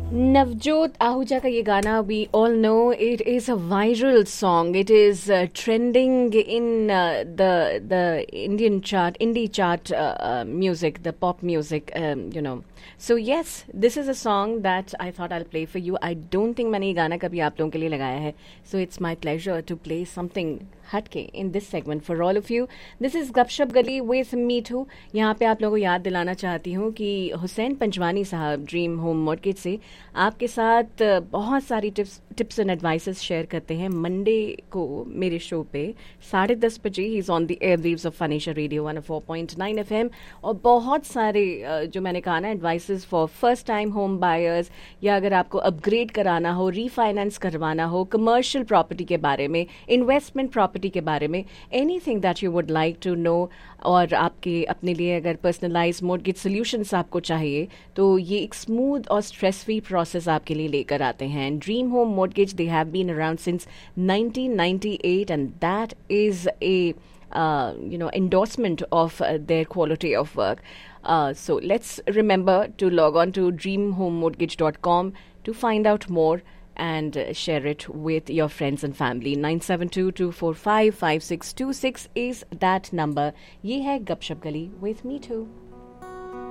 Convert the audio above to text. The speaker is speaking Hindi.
Navjot Ahuja का ये गाना, we all know it is a viral song. It is trending in the Indian chart, indie chart music, the pop music, So yes, this is a song that I thought I'll play for you. I don't think मैंने ये गाना कभी आप लोगों के लिए लगाया है. So it's my pleasure to play something हटके in this segment for all of you. This is गपशप गली with me too. यहाँ पे आप लोगों को याद दिलाना चाहती हूँ कि हुसैन पंजवानी साहब ड्रीम होम मॉर्गेज से आपके साथ बहुत सारी टिप्स एंड एडवाइसेस शेयर करते हैं. मंडे को मेरे शो पे 10:30 बजे he is on the air waves of फनेशा radio 104.9 FM. और बहुत सारे जो मैंने कहा ना advices for first time home buyers, या अगर आपको अपग्रेड कराना हो, रीफाइनेंस करवाना हो, कमर्शियल प्रॉपर्टी के बारे में, इन्वेस्टमेंट प्रॉपर्टी के बारे में, anything that you would like to know, और आपके अपने लिए अगर पर्सनलाइज मॉर्गेज सोल्यूशंस आपको चाहिए तो ये एक स्मूथ और स्ट्रेस फ्री प्रोसेस आपके लिए लेकर आते हैं. Dream home mortgage, they have been around since 1998 and that is a endorsement of their quality of work. So let's remember to log on to dreamhomemortgage.com to find out more and share it with your friends and family. 9722455626 is that number. ये है गपशप गली with me too.